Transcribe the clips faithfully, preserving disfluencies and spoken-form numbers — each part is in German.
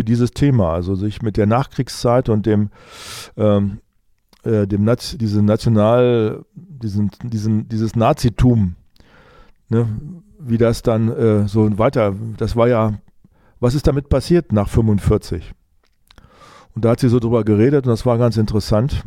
dieses Thema, also sich mit der Nachkriegszeit und dem, ähm, äh, dem Naz- diese National, diesen, diesen, dieses Nazitum, ne, wie das dann äh, so weiter, das war ja, was ist damit passiert nach fünfundvierzig? Und da hat sie so drüber geredet und das war ganz interessant.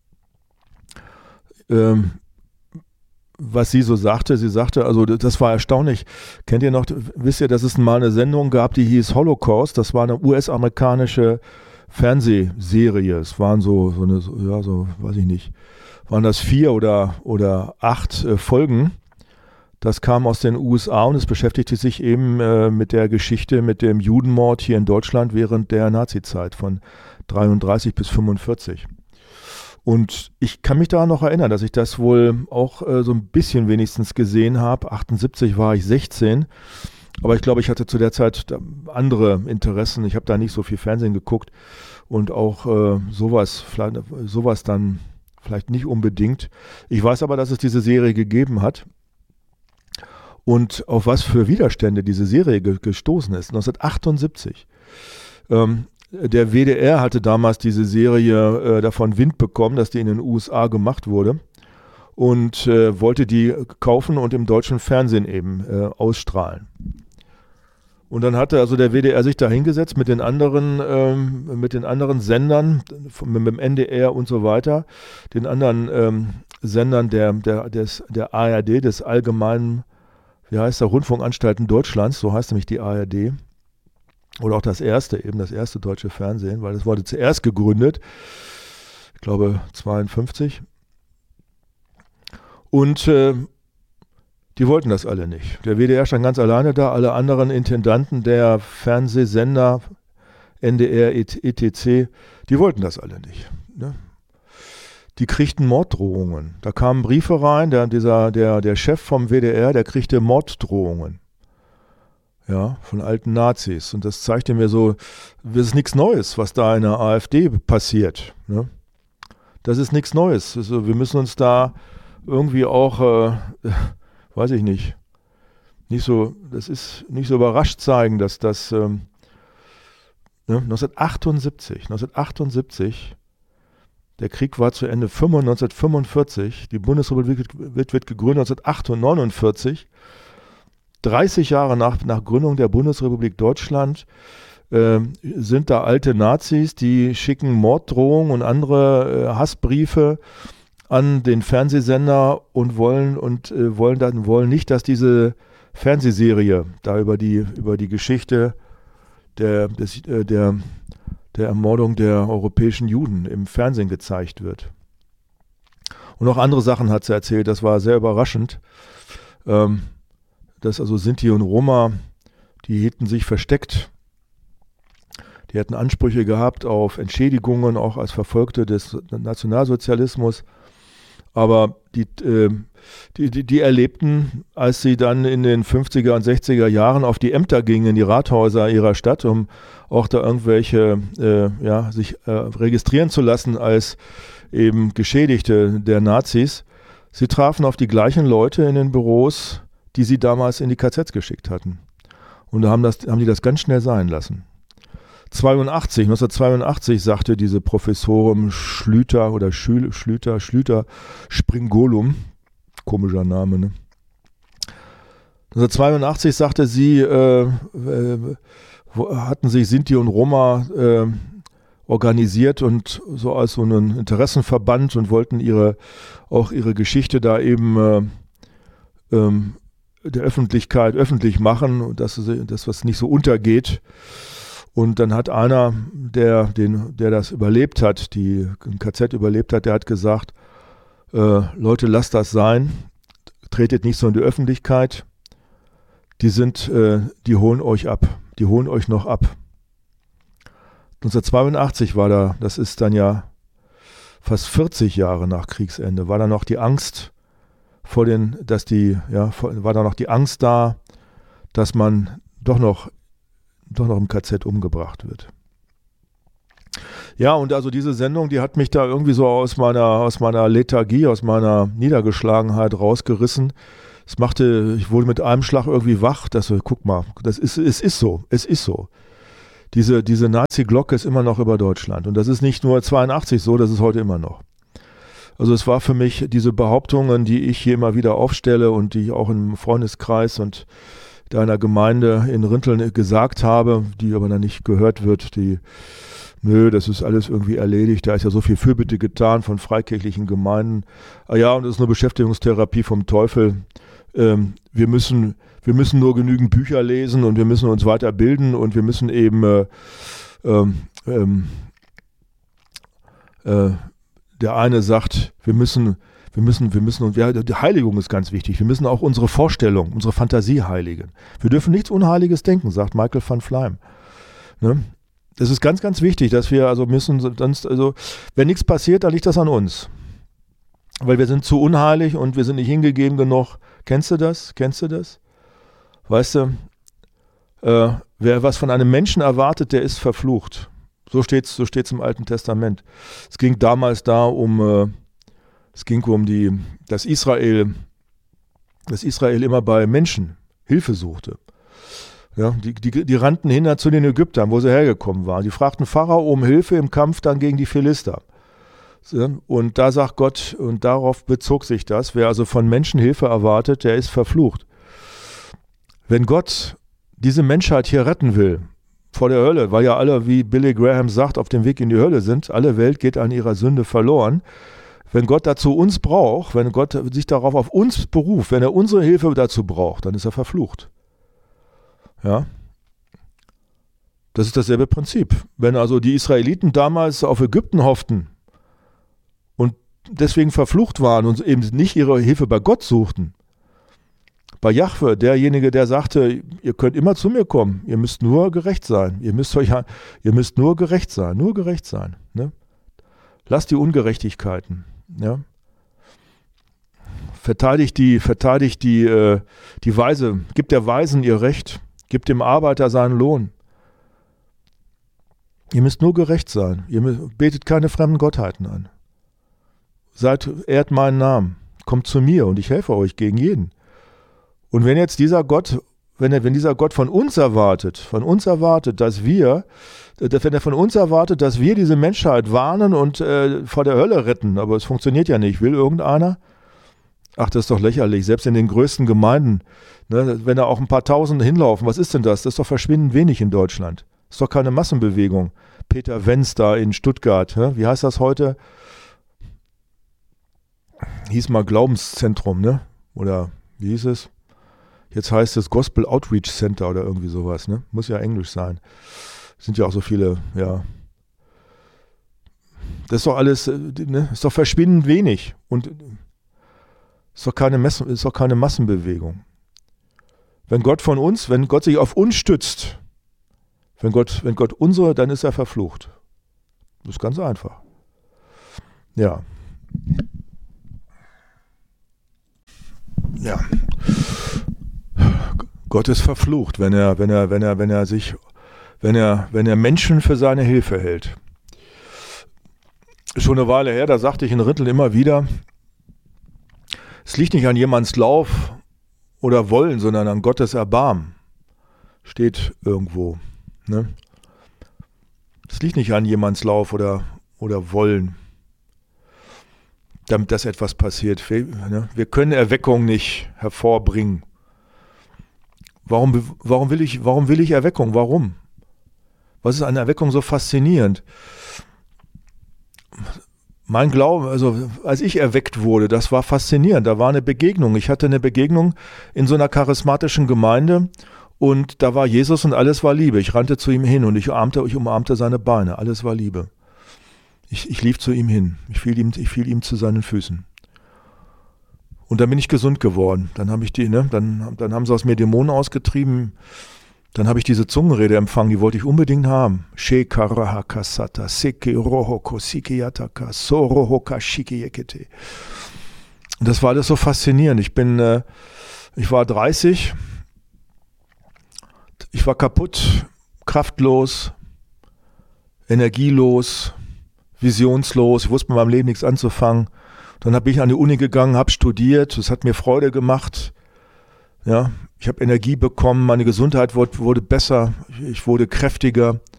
Ähm, was sie so sagte, sie sagte, also das war erstaunlich. Kennt ihr noch, wisst ihr, dass es mal eine Sendung gab, die hieß Holocaust, das war eine U S-amerikanische Fernsehserie. Es waren so, so eine, ja, so, weiß ich nicht, waren das vier oder, oder acht äh, Folgen. Das kam aus den U S A und es beschäftigte sich eben äh, mit der Geschichte, mit dem Judenmord hier in Deutschland während der Nazizeit von dreiunddreißig bis fünfundvierzig. Und ich kann mich daran noch erinnern, dass ich das wohl auch äh, so ein bisschen wenigstens gesehen habe. achtundsiebzig war ich sechzehn, aber ich glaube, ich hatte zu der Zeit andere Interessen. Ich habe da nicht so viel Fernsehen geguckt und auch äh, sowas, sowas dann vielleicht nicht unbedingt. Ich weiß aber, dass es diese Serie gegeben hat und auf was für Widerstände diese Serie ge- gestoßen ist. neunzehnhundertachtundsiebzig. Ähm, Der W D R hatte damals diese Serie äh, davon Wind bekommen, dass die in den U S A gemacht wurde und äh, wollte die kaufen und im deutschen Fernsehen eben äh, ausstrahlen. Und dann hatte also der W D R sich da hingesetzt mit den anderen, ähm, mit den anderen Sendern, mit dem N D R und so weiter, den anderen ähm, Sendern der, der, des, der A R D, des Allgemeinen, wie heißt der, Rundfunkanstalten Deutschlands, so heißt nämlich die A R D. Oder auch das erste, eben das erste deutsche Fernsehen, weil das wurde zuerst gegründet, ich glaube zweiundfünfzig. Und äh, die wollten das alle nicht. Der W D R stand ganz alleine da, alle anderen Intendanten der Fernsehsender, N D R, et cetera, die wollten das alle nicht. Ne? Die kriegten Morddrohungen. Da kamen Briefe rein, der, dieser, der, der Chef vom W D R, der kriegte Morddrohungen. Ja, von alten Nazis. Und das zeigte mir so, das ist nichts Neues, was da in der AfD passiert. Ne? Das ist nichts Neues. Also wir müssen uns da irgendwie auch, äh, weiß ich nicht, nicht so, das ist nicht so überrascht zeigen, dass das ähm, ne, neunzehnhundertachtundsiebzig, neunzehnhundertachtundsiebzig, der Krieg war zu Ende, neunzehnhundertfünfundvierzig, die Bundesrepublik wird, wird gegründet neunzehnhundertneunundvierzig, dreißig Jahre nach, nach Gründung der Bundesrepublik Deutschland äh, sind da alte Nazis, die schicken Morddrohungen und andere äh, Hassbriefe an den Fernsehsender und wollen und äh, wollen dann wollen nicht, dass diese Fernsehserie da über die über die Geschichte der des, äh, der der Ermordung der europäischen Juden im Fernsehen gezeigt wird. Und auch andere Sachen hat sie erzählt. Das war sehr überraschend. Ähm, dass also Sinti und Roma, die hielten sich versteckt. Die hätten Ansprüche gehabt auf Entschädigungen, auch als Verfolgte des Nationalsozialismus. Aber die, äh, die, die, die erlebten, als sie dann in den fünfziger und sechziger Jahren auf die Ämter gingen, in die Rathäuser ihrer Stadt, um auch da irgendwelche, äh, ja, sich äh, registrieren zu lassen als eben Geschädigte der Nazis. Sie trafen auf die gleichen Leute in den Büros, die sie damals in die K Zs geschickt hatten. Und da haben, das, haben die das ganz schnell sein lassen. zweiundachtzig, neunzehnhundertzweiundachtzig sagte diese Professorin Schlüter oder Schül, Schlüter, Schlüter Springolum, komischer Name, ne? neunzehnhundertzweiundachtzig sagte sie, äh, äh, hatten sich Sinti und Roma äh, organisiert und so als so einen Interessenverband und wollten ihre auch ihre Geschichte da eben äh, ähm, der Öffentlichkeit öffentlich machen, dass das was nicht so untergeht. Und dann hat einer, der, den, der das überlebt hat, die ein K Z überlebt hat, der hat gesagt, äh, Leute, lasst das sein, tretet nicht so in die Öffentlichkeit, die sind, äh, die holen euch ab, die holen euch noch ab. neunzehnhundertzweiundachtzig war da, das ist dann ja fast vierzig Jahre nach Kriegsende, war da noch die Angst vor den, dass die, ja, war da noch die Angst da, dass man doch noch doch noch im K Z umgebracht wird. Ja, und also diese Sendung, die hat mich da irgendwie so aus meiner, aus meiner Lethargie, aus meiner Niedergeschlagenheit rausgerissen. Es machte, ich wurde mit einem Schlag irgendwie wach, dass so, guck mal, das ist, es ist so, es ist so. diese, diese Nazi-Glocke ist immer noch über Deutschland. Und das ist nicht nur zweiundachtzig so, das ist heute immer noch. Also es war für mich diese Behauptungen, die ich hier immer wieder aufstelle und die ich auch im Freundeskreis und deiner Gemeinde in Rinteln gesagt habe, die aber dann nicht gehört wird, die, nö, das ist alles irgendwie erledigt, da ist ja so viel Fürbitte getan von freikirchlichen Gemeinden. Ah ja, und das ist eine Beschäftigungstherapie vom Teufel. Ähm, wir müssen, wir müssen nur genügend Bücher lesen und wir müssen uns weiterbilden und wir müssen eben äh, ähm, ähm, äh, der eine sagt, wir müssen, wir müssen, wir müssen, und ja, die Heiligung ist ganz wichtig. Wir müssen auch unsere Vorstellung, unsere Fantasie heiligen. Wir dürfen nichts Unheiliges denken, sagt Michael van Fleim. Ne? Das ist ganz, ganz wichtig, dass wir also müssen, sonst, also, wenn nichts passiert, dann liegt das an uns. Weil wir sind zu unheilig und wir sind nicht hingegeben genug. Kennst du das? Kennst du das? Weißt du, äh, wer was von einem Menschen erwartet, der ist verflucht. So steht's, so steht's im Alten Testament. Es ging damals da um, äh, es ging um die, dass Israel, dass Israel immer bei Menschen Hilfe suchte. Ja, die, die, die rannten hinter zu den Ägyptern, wo sie hergekommen waren. Die fragten Pharao um Hilfe im Kampf dann gegen die Philister. Und da sagt Gott, und darauf bezog sich das, wer also von Menschen Hilfe erwartet, der ist verflucht. Wenn Gott diese Menschheit hier retten will, vor der Hölle, weil ja alle, wie Billy Graham sagt, auf dem Weg in die Hölle sind, alle Welt geht an ihrer Sünde verloren. Wenn Gott dazu uns braucht, wenn Gott sich darauf auf uns beruft, wenn er unsere Hilfe dazu braucht, dann ist er verflucht. Ja, das ist dasselbe Prinzip. Wenn also die Israeliten damals auf Ägypten hofften und deswegen verflucht waren und eben nicht ihre Hilfe bei Gott suchten, bei Jahwe, derjenige, der sagte, ihr könnt immer zu mir kommen, ihr müsst nur gerecht sein, ihr müsst euch, ihr müsst nur gerecht sein, nur gerecht sein. Ne? Lasst die Ungerechtigkeiten. Ja? Verteidigt die, verteidigt die, äh, die Weise, gibt der Weisen ihr Recht, gibt dem Arbeiter seinen Lohn. Ihr müsst nur gerecht sein, ihr müsst, betet keine fremden Gottheiten an. Seid, ehrt meinen Namen, kommt zu mir und ich helfe euch gegen jeden. Und wenn jetzt dieser Gott, wenn, er, wenn dieser Gott von uns erwartet, von uns erwartet, dass wir, wenn er von uns erwartet, dass wir diese Menschheit warnen und äh, vor der Hölle retten, aber es funktioniert ja nicht, will irgendeiner? Ach, das ist doch lächerlich, selbst in den größten Gemeinden, ne, wenn da auch ein paar Tausend hinlaufen, was ist denn das? Das ist doch verschwindend wenig in Deutschland. Das ist doch keine Massenbewegung. Peter Wenz da in Stuttgart, ne? Wie heißt das heute? Hieß mal Glaubenszentrum, ne? Oder wie hieß es? Jetzt heißt es Gospel Outreach Center oder irgendwie sowas, ne? Muss ja Englisch sein. Sind ja auch so viele, ja. Das ist doch alles, ne? Ist doch verschwindend wenig. Und ist doch keine Messen, ist doch keine Massenbewegung. Wenn Gott von uns, wenn Gott sich auf uns stützt, wenn Gott, wenn Gott unsere, dann ist er verflucht. Das ist ganz einfach. Ja. Ja. Gott ist verflucht, wenn er, wenn er, wenn er, wenn er sich, wenn er, wenn er Menschen für seine Hilfe hält. Schon eine Weile her, da sagte ich in Rinteln immer wieder, es liegt nicht an jemands Lauf oder Wollen, sondern an Gottes Erbarmen. Steht irgendwo. Ne? Es liegt nicht an jemands Lauf oder, oder Wollen, damit das etwas passiert. Wir, ne? Wir können Erweckung nicht hervorbringen. Warum, warum, will ich, warum will ich Erweckung? Warum? Was ist an Erweckung so faszinierend? Mein Glaube, also als ich erweckt wurde, das war faszinierend. Da war eine Begegnung. Ich hatte eine Begegnung in so einer charismatischen Gemeinde und da war Jesus und alles war Liebe. Ich rannte zu ihm hin und ich umarmte, ich umarmte seine Beine. Alles war Liebe. Ich, ich lief zu ihm hin. Ich fiel ihm, ich fiel ihm zu seinen Füßen. Und dann bin ich gesund geworden. Dann habe ich die, ne, dann, dann haben sie aus mir Dämonen ausgetrieben. Dann habe ich diese Zungenrede empfangen, die wollte ich unbedingt haben. Shekarahakasata, sekerohoko, sikiyataka, sorohoka, shikiyekete. Und das war alles so faszinierend. Ich bin, äh, ich war dreißig. Ich war kaputt, kraftlos, energielos, visionslos. Ich wusste mit meinem Leben nichts anzufangen. Dann bin ich an die Uni gegangen, habe studiert, es hat mir Freude gemacht. Ja, ich habe Energie bekommen, meine Gesundheit wurde, wurde besser, ich wurde kräftiger.